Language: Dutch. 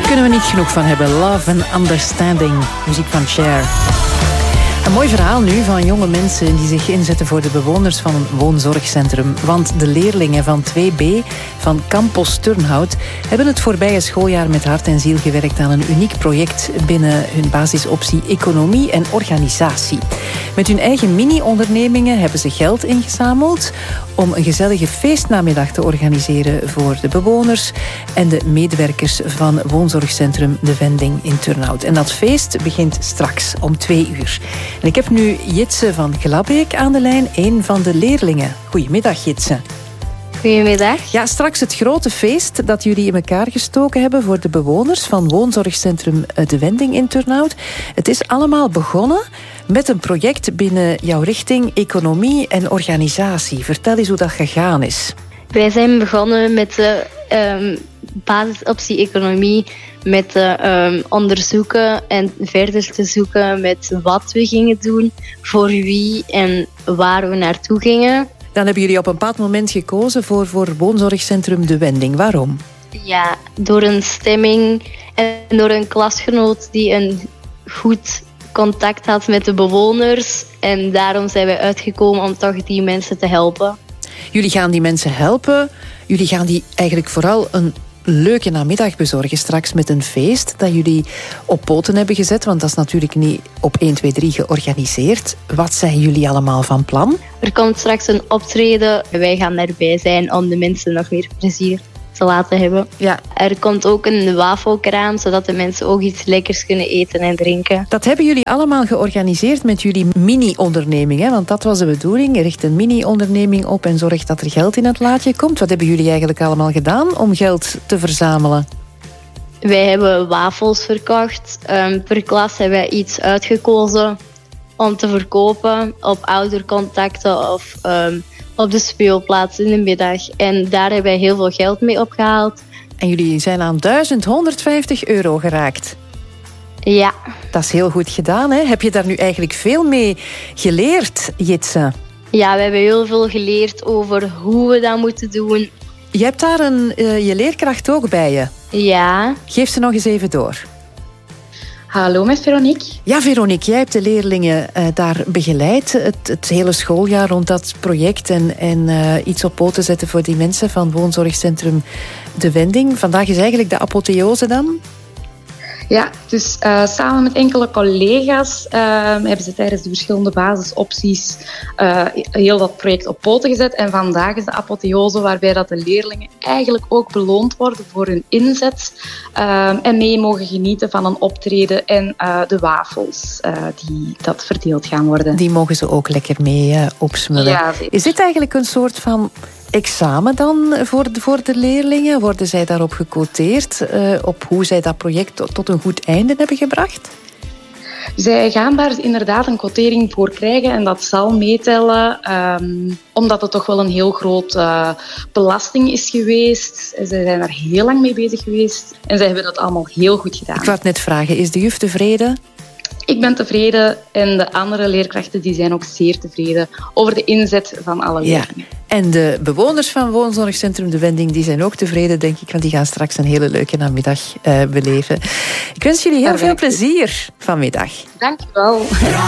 Kunnen we niet genoeg van hebben. Love and Understanding. Muziek van Cher. Een mooi verhaal nu van jonge mensen die zich inzetten voor de bewoners van een woonzorgcentrum. Want de leerlingen van 2B van Campos Turnhout hebben het voorbije schooljaar met hart en ziel gewerkt aan een uniek project binnen hun basisoptie economie en organisatie. Met hun eigen mini-ondernemingen hebben ze geld ingezameld om een gezellige feestnamiddag te organiseren voor de bewoners en de medewerkers van woonzorgcentrum De Vending in Turnhout. En dat feest begint straks om 2:00. En ik heb nu Jitse van Glabbeek aan de lijn, een van de leerlingen. Goedemiddag, Jitse. Goedemiddag. Ja, straks het grote feest dat jullie in elkaar gestoken hebben voor de bewoners van woonzorgcentrum De Vending in Turnhout. Het is allemaal begonnen met een project binnen jouw richting economie en organisatie. Vertel eens hoe dat gegaan is. Wij zijn begonnen met de basisoptie economie, met onderzoeken en verder te zoeken met wat we gingen doen, voor wie en waar we naartoe gingen. Dan hebben jullie op een bepaald moment gekozen voor woonzorgcentrum De Vending. Waarom? Ja, door een stemming en door een klasgenoot die een goed contact had met de bewoners. En daarom zijn wij uitgekomen om toch die mensen te helpen. Jullie gaan die mensen helpen. Jullie gaan die eigenlijk vooral een leuke namiddag bezorgen straks met een feest dat jullie op poten hebben gezet, want dat is natuurlijk niet op 1, 2, 3 georganiseerd. Wat zijn jullie allemaal van plan? Er komt straks een optreden. Wij gaan erbij zijn om de mensen nog meer plezier te laten hebben. Ja. Er komt ook een wafelkraam, zodat de mensen ook iets lekkers kunnen eten en drinken. Dat hebben jullie allemaal georganiseerd met jullie mini-onderneming, hè? Want dat was de bedoeling. Richt een mini-onderneming op en zorg dat er geld in het laadje komt. Wat hebben jullie eigenlijk allemaal gedaan om geld te verzamelen? Wij hebben wafels verkocht. Per klas hebben wij iets uitgekozen om te verkopen op oudercontacten of op de speelplaats in de middag. En daar hebben wij heel veel geld mee opgehaald. En jullie zijn aan €1150 geraakt. Ja. Dat is heel goed gedaan, hè? Heb je daar nu eigenlijk veel mee geleerd, Jitse? Ja, we hebben heel veel geleerd over hoe we dat moeten doen. Je hebt daar je leerkracht ook bij je. Ja. Geef ze nog eens even door. Hallo, met Veronique. Ja, Veronique, jij hebt de leerlingen daar begeleid. Het hele schooljaar rond dat project en iets op poten zetten voor die mensen van woonzorgcentrum De Vending. Vandaag is eigenlijk de apotheose dan? Ja, dus samen met enkele collega's hebben ze tijdens de verschillende basisopties heel dat project op poten gezet. En vandaag is de apotheose waarbij dat de leerlingen eigenlijk ook beloond worden voor hun inzet en mee mogen genieten van een optreden en de wafels die dat verdeeld gaan worden. Die mogen ze ook lekker mee opsmullen. Ja, is dit eigenlijk een soort van examen dan voor de leerlingen? Worden zij daarop gequoteerd op hoe zij dat project tot een goed einde hebben gebracht? Zij gaan daar inderdaad een quotering voor krijgen en dat zal meetellen, omdat het toch wel een heel groot belasting is geweest. Ze zijn er heel lang mee bezig geweest en zij hebben dat allemaal heel goed gedaan. Ik wou het net vragen, is de juf tevreden? Ik ben tevreden en de andere leerkrachten die zijn ook zeer tevreden over de inzet van alle leerlingen. Ja. En de bewoners van woonzorgcentrum De Vending die zijn ook tevreden, denk ik, want die gaan straks een hele leuke namiddag beleven. Ik wens jullie heel veel plezier vanmiddag. Dank je wel.